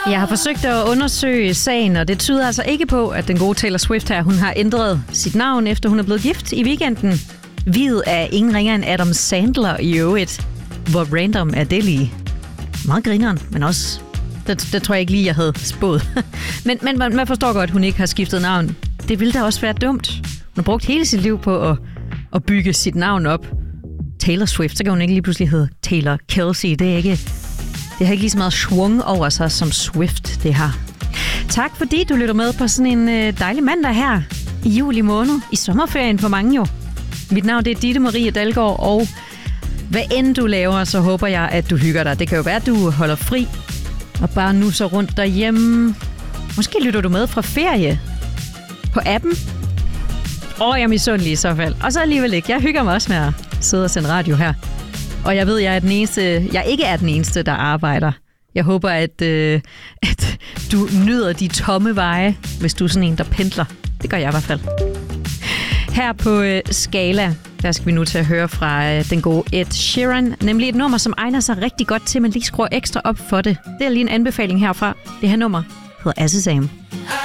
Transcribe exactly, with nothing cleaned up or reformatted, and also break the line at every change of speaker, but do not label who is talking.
Jeg har forsøgt at undersøge sagen, og det tyder altså ikke på, at den gode Taylor Swift her, hun har ændret sit navn, efter hun er blevet gift i weekenden. Viet af ingen ringer end Adam Sandler i øvrigt. Hvor random er det lige? Meget grineren, men også... Det, det tror jeg ikke lige, jeg havde spået. men, men man, man forstår godt, at hun ikke har skiftet navn. Det ville da også være dumt. Hun har brugt hele sit liv på at, at bygge sit navn op. Taylor Swift, så kan hun ikke lige pludselig hedde Taylor Kelsey. Det er ikke... Det har ikke lige så meget schwung over sig, som Swift det har. Tak fordi du lytter med på sådan en dejlig mandag her i juli måned. I sommerferien for mange jo. Mit navn det er Ditte Marie Dalgaard, og hvad end du laver, så håber jeg, at du hygger dig. Det kan jo være, at du holder fri og bare nu så rundt derhjemme. Måske lytter du med fra ferie på appen. Åh, jeg er misundelig i så fald. Og så alligevel ikke. Jeg hygger mig også med at sidde og sende radio her. Og jeg ved, jeg er den eneste, jeg ikke er den eneste, der arbejder. Jeg håber, at, øh, at du nyder de tomme veje, hvis du er sådan en, der pendler. Det gør jeg i hvert fald. Her på øh, Skala, der skal vi nu til at høre fra øh, den gode Ed Sheeran. Nemlig et nummer, som egner sig rigtig godt til, at man lige skruer ekstra op for det. Det er lige en anbefaling herfra. Det her nummer hedder Azizam.